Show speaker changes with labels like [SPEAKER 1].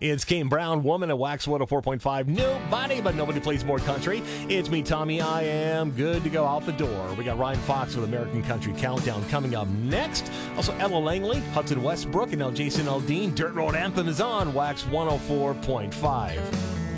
[SPEAKER 1] It's Kane Brown, Woman at Wax 104.5. Nobody but nobody plays more country. It's me, Tommy. I am good to go out the door. We got Ryan Fox with American Country Countdown coming up next. Also, Ella Langley, Hudson Westbrook, and now Jason Aldean. Dirt Road Anthem is on Wax 104.5.